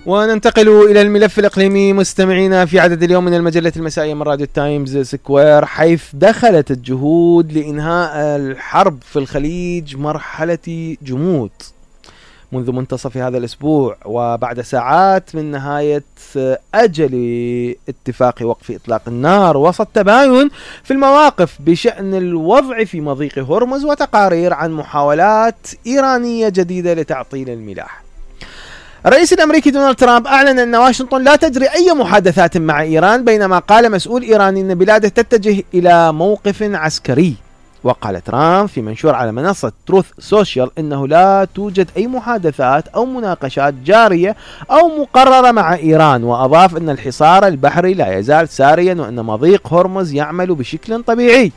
وننتقل إلى الملف الإقليمي مستمعينا في عدد اليوم من المجلة المسائية من راديو تايمز سكوير، حيث دخلت الجهود لإنهاء الحرب في الخليج مرحلة جمود منذ منتصف هذا الأسبوع، وبعد ساعات من نهاية أجل اتفاق وقف إطلاق النار وسط تباين في المواقف بشأن الوضع في مضيق هرمز وتقارير عن محاولات إيرانية جديدة لتعطيل الملاحة. الرئيس الأمريكي دونالد ترامب أعلن أن واشنطن لا تجري أي محادثات مع إيران، بينما قال مسؤول إيراني أن بلاده تتجه إلى موقف عسكري. وقال ترامب في منشور على منصة تروث سوشيال أنه لا توجد أي محادثات أو مناقشات جارية أو مقررة مع إيران، وأضاف أن الحصار البحري لا يزال ساريا وأن مضيق هرمز يعمل بشكل طبيعي.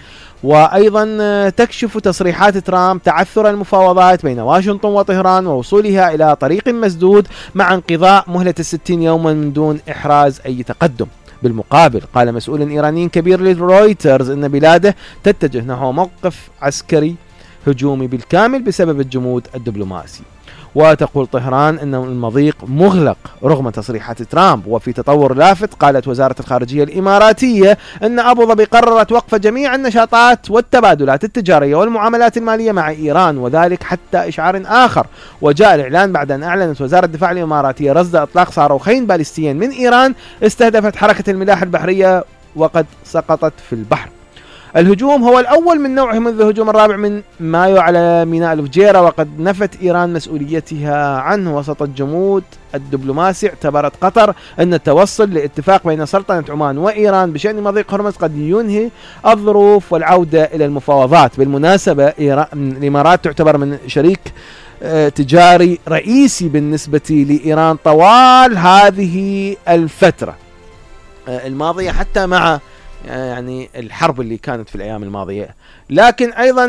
وأيضا تكشف تصريحات ترامب تعثر المفاوضات بين واشنطن وطهران ووصولها إلى طريق مسدود مع انقضاء مهلة 60 يوما من دون إحراز أي تقدم. بالمقابل قال مسؤول إيراني كبير لرويترز أن بلاده تتجه نحو موقف عسكري هجومي بالكامل بسبب الجمود الدبلوماسي. وتقول طهران أن المضيق مغلق رغم تصريحات ترامب. وفي تطور لافت قالت وزارة الخارجية الإماراتية أن أبو ظبي قررت وقف جميع النشاطات والتبادلات التجارية والمعاملات المالية مع إيران، وذلك حتى إشعار آخر. وجاء الإعلان بعد أن أعلنت وزارة الدفاع الإماراتية رصد إطلاق صاروخين باليستيين من إيران استهدفت حركة الملاحة البحرية وقد سقطت في البحر. الهجوم هو الأول من نوعه منذ الهجوم الرابع من مايو على ميناء الفجيرة، وقد نفت إيران مسؤوليتها عنه وسط الجمود الدبلوماسي. اعتبرت قطر أن التوصل لاتفاق بين سلطنة عمان وإيران بشأن مضيق هرمز قد ينهي الظروف والعودة إلى المفاوضات. بالمناسبة الإمارات تعتبر من شريك تجاري رئيسي بالنسبة لإيران طوال هذه الفترة الماضية، حتى مع يعني الحرب اللي كانت في الأيام الماضية. لكن أيضا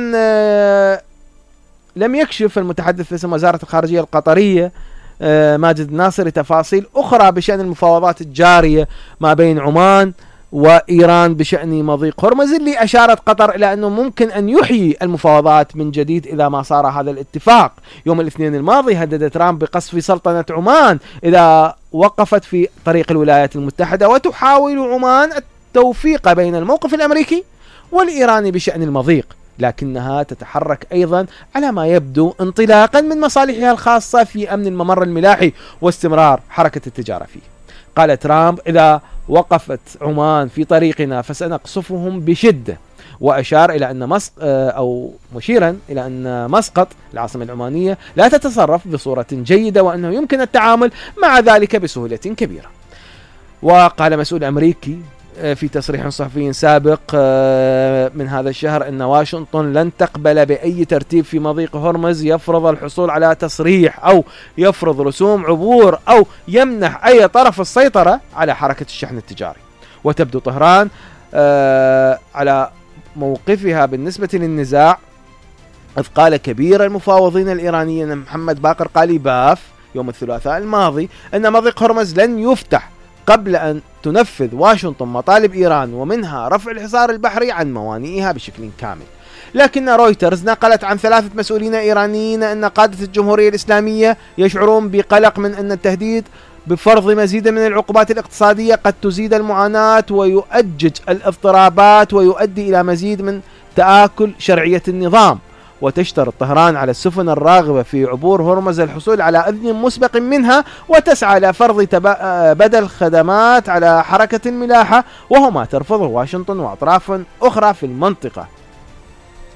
لم يكشف المتحدث باسم وزارة الخارجية القطرية ماجد ناصري تفاصيل أخرى بشأن المفاوضات الجارية ما بين عمان وإيران بشأن مضيق هرمز، اللي أشارت قطر إلى أنه ممكن أن يحيي المفاوضات من جديد إذا ما صار هذا الاتفاق. يوم الاثنين الماضي هدد ترامب بقصف سلطنة عمان إذا وقفت في طريق الولايات المتحدة، وتحاول عمان التوفيق بين الموقف الأمريكي والإيراني بشأن المضيق، لكنها تتحرك أيضا على ما يبدو انطلاقا من مصالحها الخاصة في أمن الممر الملاحي واستمرار حركة التجارة فيه. قال ترامب إذا وقفت عمان في طريقنا فسنقصفهم بشدة، وأشار إلى أن مشيرا إلى أن مسقط العاصمة العمانية لا تتصرف بصورة جيدة وأنه يمكن التعامل مع ذلك بسهولة كبيرة. وقال مسؤول أمريكي في تصريح صحفي سابق من هذا الشهر أن واشنطن لن تقبل بأي ترتيب في مضيق هرمز يفرض الحصول على تصريح أو يفرض رسوم عبور أو يمنح أي طرف السيطرة على حركة الشحن التجاري. وتبدو طهران على موقفها بالنسبة للنزاع، إذ قال كبير المفاوضين الإيرانيين محمد باقر قاليباف يوم الثلاثاء الماضي أن مضيق هرمز لن يفتح قبل أن تنفذ واشنطن مطالب إيران، ومنها رفع الحصار البحري عن موانئها بشكل كامل. لكن رويترز نقلت عن 3 مسؤولين إيرانيين أن قادة الجمهورية الإسلامية يشعرون بقلق من أن التهديد بفرض مزيد من العقوبات الاقتصادية قد تزيد المعاناة ويؤجج الاضطرابات ويؤدي إلى مزيد من تآكل شرعية النظام. وتشترط طهران على السفن الراغبة في عبور هرمز الحصول على إذن مسبق منها، وتسعى لفرض بدل خدمات على حركة الملاحة، وهو ما ترفضه واشنطن وأطراف أخرى في المنطقة.